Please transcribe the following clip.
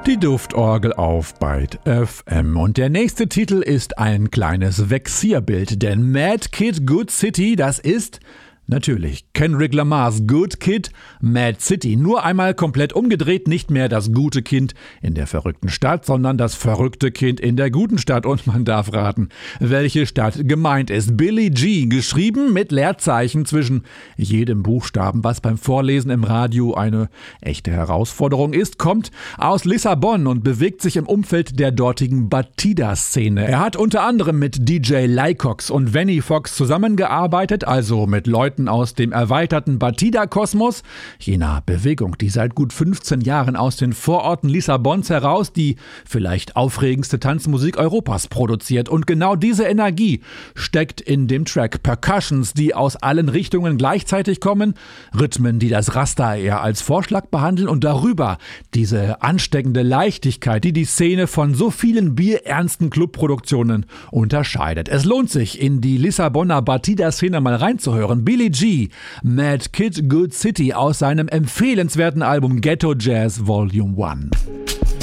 Die Duftorgel auf Byte FM. Und der nächste Titel ist ein kleines Vexierbild, denn Mad Kid Good City, das ist natürlich Kendrick Lamars Good Kid, Mad City. Nur einmal komplett umgedreht, nicht mehr das gute Kind in der verrückten Stadt, sondern das verrückte Kind in der guten Stadt. Und man darf raten, welche Stadt gemeint ist. Billie G, geschrieben mit Leerzeichen zwischen jedem Buchstaben, was beim Vorlesen im Radio eine echte Herausforderung ist, kommt aus Lissabon und bewegt sich im Umfeld der dortigen Batida-Szene. Er hat unter anderem mit DJ Lycox und Vanny Fox zusammengearbeitet, also mit Leuten aus dem erweiterten Batida-Kosmos, jener Bewegung, die seit gut 15 Jahren aus den Vororten Lissabons heraus die vielleicht aufregendste Tanzmusik Europas produziert. Und genau diese Energie steckt in dem Track. Percussions, die aus allen Richtungen gleichzeitig kommen, Rhythmen, die das Rasta eher als Vorschlag behandeln und darüber diese ansteckende Leichtigkeit, die die Szene von so vielen bierernsten Clubproduktionen unterscheidet. Es lohnt sich, in die Lissabonner Batida-Szene mal reinzuhören. Billie G, Mad Kid Good City aus seinem empfehlenswerten Album Ghetto Jazz Volume 1.